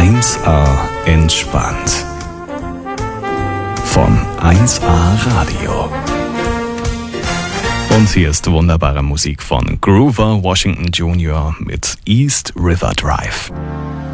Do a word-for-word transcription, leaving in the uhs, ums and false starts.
eins A entspannt. Von eins A Radio. Und hier ist wunderbare Musik von Grover Washington Junior mit East River Drive.